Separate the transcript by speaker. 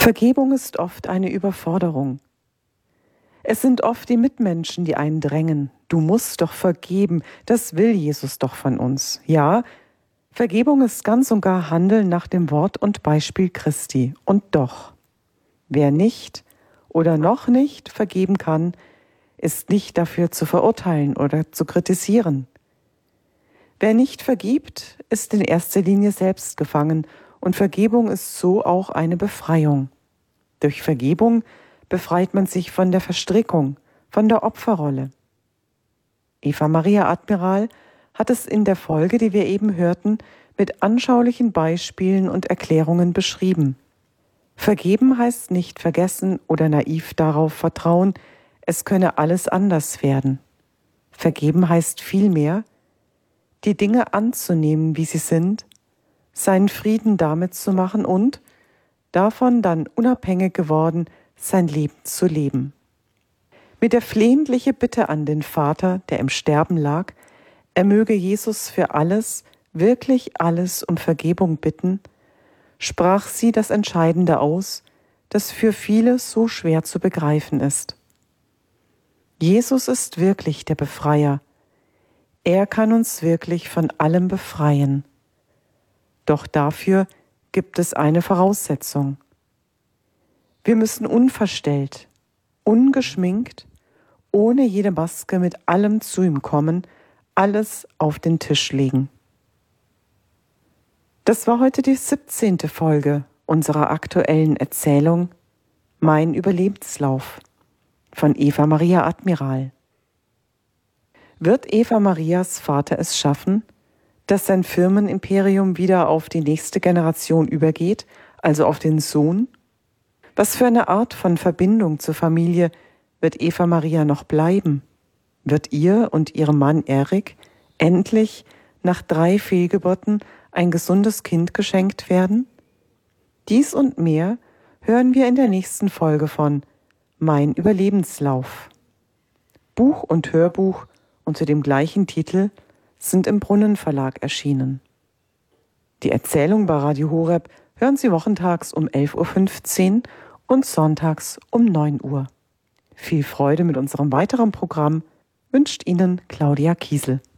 Speaker 1: Vergebung ist oft eine Überforderung. Es sind oft die Mitmenschen, die einen drängen. Du musst doch vergeben, das will Jesus doch von uns. Ja, Vergebung ist ganz und gar Handeln nach dem Wort und Beispiel Christi. Und doch, wer nicht oder noch nicht vergeben kann, ist nicht dafür zu verurteilen oder zu kritisieren. Wer nicht vergibt, ist in erster Linie selbst gefangen und Vergebung ist so auch eine Befreiung. Durch Vergebung befreit man sich von der Verstrickung, von der Opferrolle. Eva Maria Admiral hat es in der Folge, die wir eben hörten, mit anschaulichen Beispielen und Erklärungen beschrieben. Vergeben heißt nicht vergessen oder naiv darauf vertrauen, es könne alles anders werden. Vergeben heißt vielmehr, die Dinge anzunehmen, wie sie sind, seinen Frieden damit zu machen und, davon dann unabhängig geworden, sein Leben zu leben. Mit der flehentlichen Bitte an den Vater, der im Sterben lag, er möge Jesus für alles, wirklich alles um Vergebung bitten, sprach sie das Entscheidende aus, das für viele so schwer zu begreifen ist. Jesus ist wirklich der Befreier. Er kann uns wirklich von allem befreien. Doch dafür gibt es eine Voraussetzung. Wir müssen unverstellt, ungeschminkt, ohne jede Maske mit allem zu ihm kommen, alles auf den Tisch legen. Das war heute die 17. Folge unserer aktuellen Erzählung Mein Überlebenslauf von Eva Maria Admiral. Wird Eva Marias Vater es schaffen, dass sein Firmenimperium wieder auf die nächste Generation übergeht, also auf den Sohn? Was für eine Art von Verbindung zur Familie wird Eva Maria noch bleiben? Wird ihr und ihrem Mann Erik endlich nach 3 Fehlgeburten ein gesundes Kind geschenkt werden? Dies und mehr hören wir in der nächsten Folge von Mein Überlebenslauf. Buch und Hörbuch unter dem gleichen Titel sind im Brunnenverlag erschienen. Die Erzählung bei Radio Horeb hören Sie wochentags um 11.15 Uhr und sonntags um 9 Uhr. Viel Freude mit unserem weiteren Programm wünscht Ihnen Claudia Kiesel.